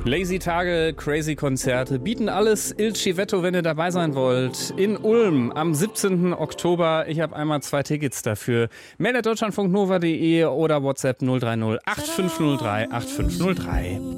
Lazy Tage, Crazy Konzerte, bieten alles Il Civetto, wenn ihr dabei sein wollt. In Ulm am 17. Oktober. Ich habe einmal 2 Tickets dafür. Mail@deutschlandfunknova.de oder WhatsApp 030 8503 8503.